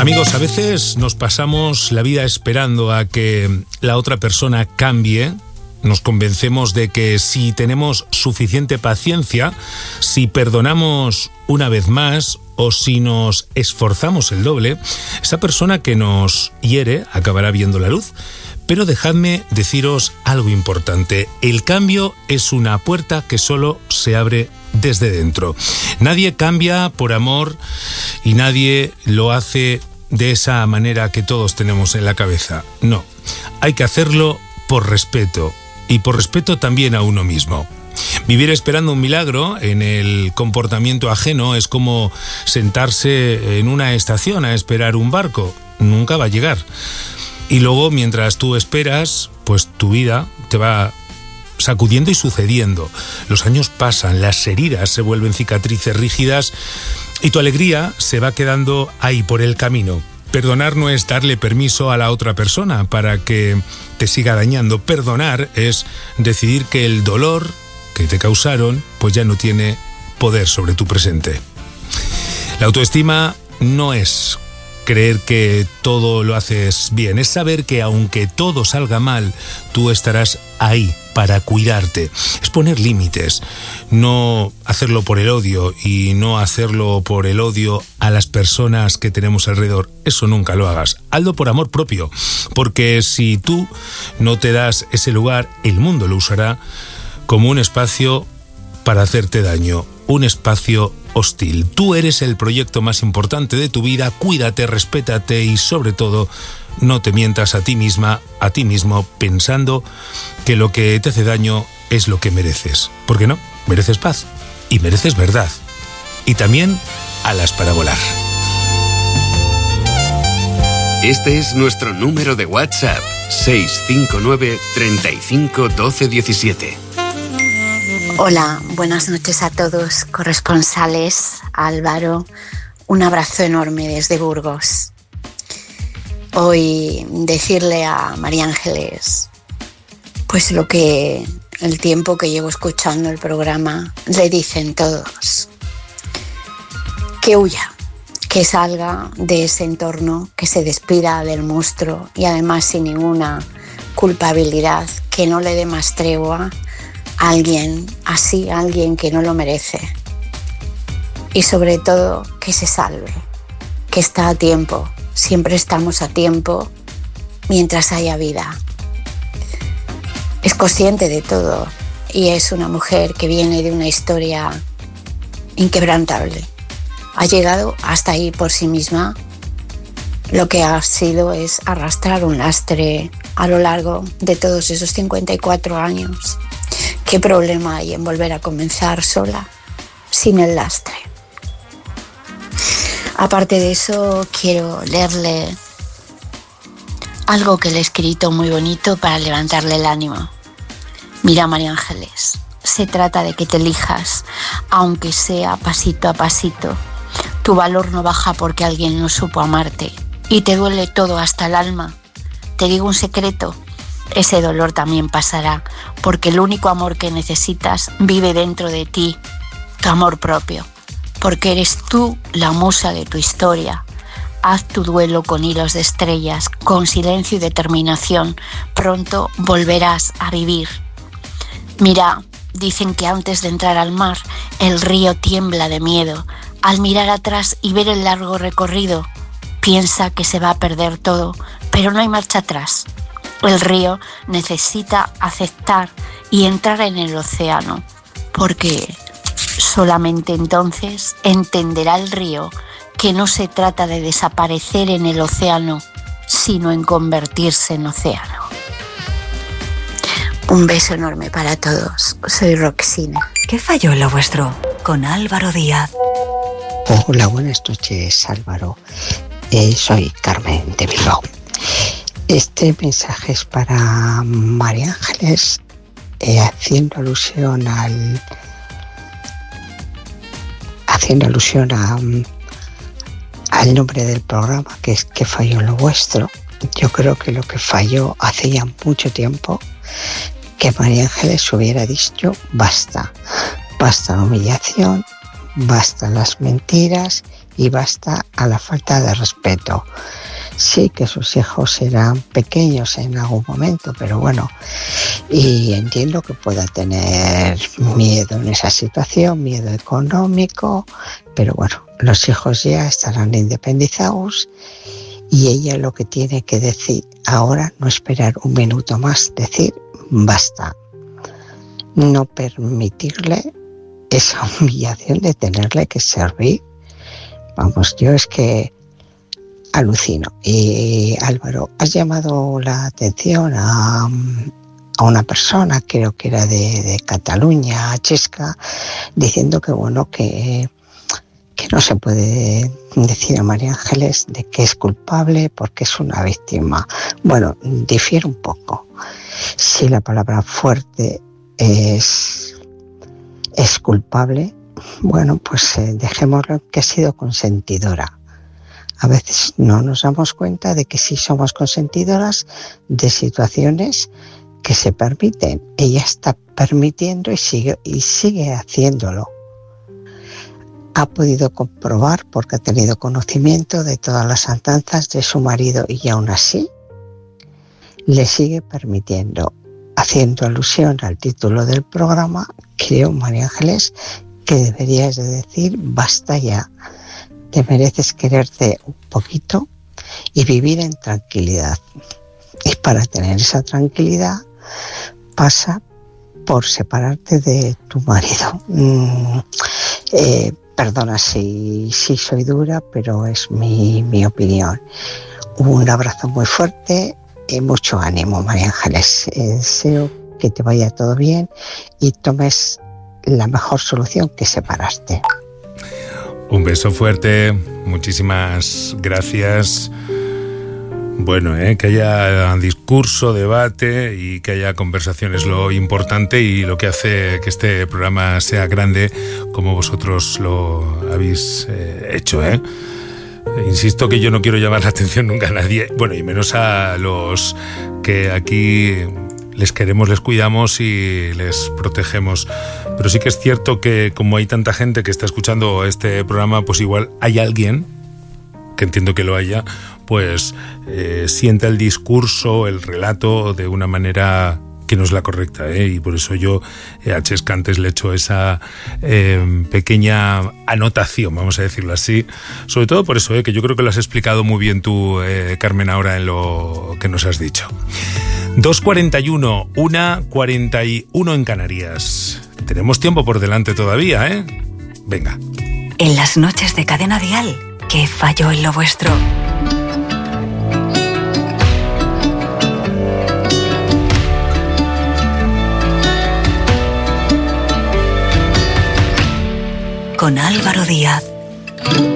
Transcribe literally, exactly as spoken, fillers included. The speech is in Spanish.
Amigos, a veces nos pasamos la vida esperando a que la otra persona cambie. Nos convencemos de que si tenemos suficiente paciencia, si perdonamos una vez más o si nos esforzamos el doble, esa persona que nos hiere acabará viendo la luz. Pero dejadme deciros algo importante. El cambio es una puerta que solo se abre desde dentro. Nadie cambia por amor y nadie lo hace de esa manera que todos tenemos en la cabeza. No, hay que hacerlo por respeto y por respeto también a uno mismo. Vivir esperando un milagro en el comportamiento ajeno es como sentarse en una estación a esperar un barco. Nunca va a llegar. Y luego, mientras tú esperas, pues tu vida te va sacudiendo y sucediendo. Los años pasan, las heridas se vuelven cicatrices rígidas y tu alegría se va quedando ahí por el camino. Perdonar no es darle permiso a la otra persona para que te siga dañando. Perdonar es decidir que el dolor que te causaron pues ya no tiene poder sobre tu presente. La autoestima no es creer que todo lo haces bien, es saber que aunque todo salga mal, tú estarás ahí para cuidarte. Es poner límites, no hacerlo por el odio y no hacerlo por el odio a las personas que tenemos alrededor. Eso nunca lo hagas. Hazlo por amor propio, porque si tú no te das ese lugar, el mundo lo usará como un espacio para hacerte daño, un espacio hostil. Tú eres el proyecto más importante de tu vida, cuídate, respétate y sobre todo no te mientas a ti misma, a ti mismo, pensando que lo que te hace daño es lo que mereces. Porque no, mereces paz y mereces verdad. Y también alas para volar. Este es nuestro número de WhatsApp, seis cinco nueve, treinta y cinco, doce diecisiete. Hola, buenas noches a todos, corresponsales, Álvaro, un abrazo enorme desde Burgos. Hoy decirle a María Ángeles, pues lo que el tiempo que llevo escuchando el programa le dicen todos, que huya, que salga de ese entorno, que se despida del monstruo y además sin ninguna culpabilidad, que no le dé más tregua a alguien así, a alguien que no lo merece. Y sobre todo, que se salve, que está a tiempo, siempre estamos a tiempo mientras haya vida. Es consciente de todo y es una mujer que viene de una historia inquebrantable. Ha llegado hasta ahí por sí misma. Lo que ha sido es arrastrar un lastre a lo largo de todos esos cincuenta y cuatro años. ¿Qué problema hay en volver a comenzar sola, sin el lastre? Aparte de eso, quiero leerle algo que le he escrito muy bonito para levantarle el ánimo. Mira, María Ángeles, se trata de que te elijas, aunque sea pasito a pasito. Tu valor no baja porque alguien no supo amarte y te duele todo hasta el alma. Te digo un secreto. Ese dolor también pasará, porque el único amor que necesitas vive dentro de ti, tu amor propio, porque eres tú la musa de tu historia. Haz tu duelo con hilos de estrellas, con silencio y determinación. Pronto volverás a vivir. Mira, dicen que antes de entrar al mar, el río tiembla de miedo. Al mirar atrás y ver el largo recorrido, piensa que se va a perder todo, pero no hay marcha atrás. El río necesita aceptar y entrar en el océano, porque solamente entonces entenderá el río que no se trata de desaparecer en el océano, sino en convertirse en océano. Un beso enorme para todos. Soy Roxina. ¿Qué falló en lo vuestro? Con Álvaro Díaz. Hola, buenas noches, Álvaro. Eh, soy Carmen de Bilbao. Este mensaje es para María Ángeles, eh, haciendo alusión al haciendo alusión a, al nombre del programa, que es ¿Qué falló en lo vuestro? Yo creo que lo que falló hace ya mucho tiempo, que María Ángeles hubiera dicho basta, basta la humillación, basta las mentiras y basta a la falta de respeto. Sí que sus hijos serán pequeños en algún momento, pero bueno, y entiendo que pueda tener miedo en esa situación, miedo económico, pero bueno, los hijos ya estarán independizados y ella lo que tiene que decir ahora, no esperar un minuto más, decir basta. No permitirle esa humillación de tenerle que servir. Vamos, yo es que alucino. Y Álvaro, has llamado la atención a, a una persona, creo que era de, de Cataluña, Chesca, diciendo que bueno, que, que no se puede decir a María Ángeles de que es culpable porque es una víctima. Bueno, difiere un poco. Si la palabra fuerte es, es culpable, bueno, pues eh, dejémoslo que ha sido consentidora. A veces no nos damos cuenta de que sí somos consentidoras de situaciones que se permiten. Ella está permitiendo y sigue, y sigue haciéndolo. Ha podido comprobar, porque ha tenido conocimiento de todas las andanzas de su marido y aún así le sigue permitiendo. Haciendo alusión al título del programa, creo, María Ángeles, que deberías de decir basta ya. Te mereces quererte un poquito y vivir en tranquilidad. Y para tener esa tranquilidad pasa por separarte de tu marido. Mm, eh, perdona si, si soy dura, pero es mi, mi opinión. Un abrazo muy fuerte y mucho ánimo, María Ángeles. Eh, deseo que te vaya todo bien y tomes la mejor solución, que es separarte. Un beso fuerte, muchísimas gracias. Bueno, ¿eh? que haya discurso, debate y que haya conversación es lo importante y lo que hace que este programa sea grande, como vosotros lo habéis eh, hecho. ¿eh? Insisto que yo no quiero llamar la atención nunca a nadie, bueno, y menos a los que aquí les queremos, les cuidamos y les protegemos. Pero sí que es cierto que como hay tanta gente que está escuchando este programa, pues igual hay alguien, que entiendo que lo haya, pues eh, sienta el discurso, el relato de una manera que no es la correcta, ¿eh? Y por eso yo eh, a Chesca antes le echo esa eh, pequeña anotación, vamos a decirlo así, sobre todo por eso, ¿eh? que yo creo que lo has explicado muy bien tú, eh, Carmen, ahora en lo que nos has dicho. dos cuarenta y uno, una cuarenta y uno en Canarias. Tenemos tiempo por delante todavía, ¿eh? Venga. En las noches de Cadena Dial, ¿qué falló en lo vuestro? Con Álvaro Díaz.